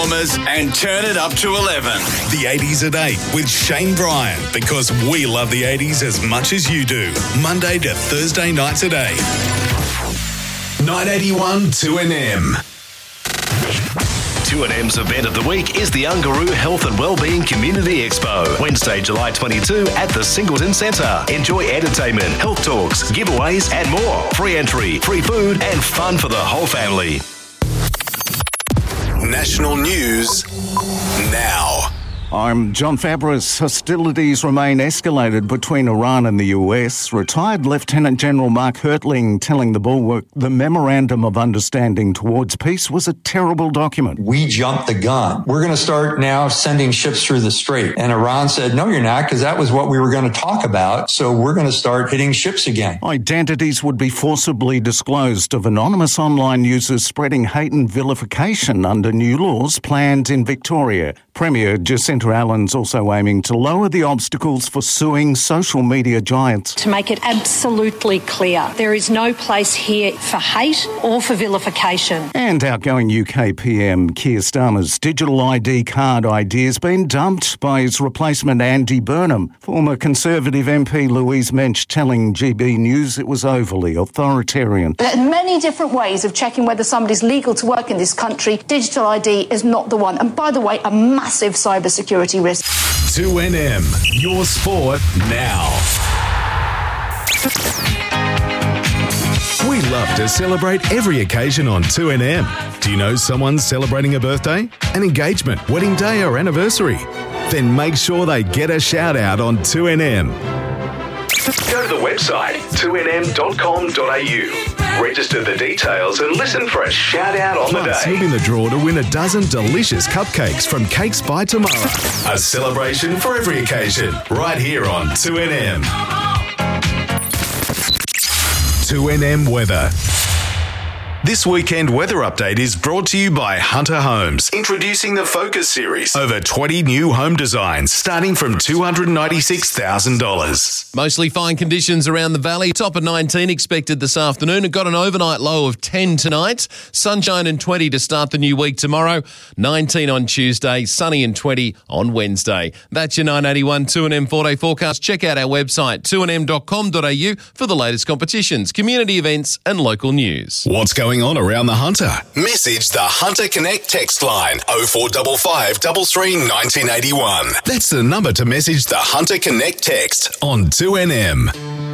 And turn it up to 11. The 80s at 8 with Shane Bryan, because we love the 80s as much as you do. Monday to Thursday nights at 8. 981 2NM. 2NM's event of the week is the Ungaroo Health and Wellbeing Community Expo. Wednesday, July 22 at the Singleton Centre. Enjoy entertainment, health talks, giveaways and more. Free entry, free food and fun for the whole family. National news now. I'm John Fabris. Hostilities remain escalated between Iran and the US. Retired Lieutenant General Mark Hertling telling the Bulwark the Memorandum of Understanding towards Peace was a terrible document. We jumped the gun. We're going to start now sending ships through the strait. And Iran said, no, you're not, because that was what we were going to talk about. So we're going to start hitting ships again. Identities would be forcibly disclosed of anonymous online users spreading hate and vilification under new laws planned in Victoria. Premier Jacinta Allen's also aiming to lower the obstacles for suing social media giants. To make it absolutely clear, there is no place here for hate or for vilification. And outgoing UK PM Keir Starmer's digital ID card idea has been dumped by his replacement Andy Burnham. Former Conservative MP Louise Mensch telling GB News it was overly authoritarian. There are many different ways of checking whether somebody's legal to work in this country. Digital ID is not the one. And by the way, a massive cybersecurity risk. 2NM, your sport now. We love to celebrate every occasion on 2NM. Do you know someone's celebrating a birthday, an engagement, wedding day or anniversary? Then make sure they get a shout out on 2NM. Go to the website 2nm.com.au. Register the details and listen for a shout out on the day. You'll be in the draw to win a dozen delicious cupcakes from Cakes by Tomorrow. A celebration for every occasion, right here on 2NM. 2NM Weather. This weekend weather update is brought to you by Hunter Homes, introducing the Focus Series. Over 20 new home designs starting from $296,000. Mostly fine conditions around the valley. Top of 19 expected this afternoon. It got an overnight low of 10 tonight. Sunshine and 20 to start the new week tomorrow. 19 on Tuesday, sunny and 20 on Wednesday. That's your 981 2NM 4-day forecast. Check out our website 2nm.com.au for the latest competitions, community events and local news. What's going on around the Hunter? Message the Hunter Connect text line 0455 33 1981. That's the number to message the Hunter Connect text on 2NM.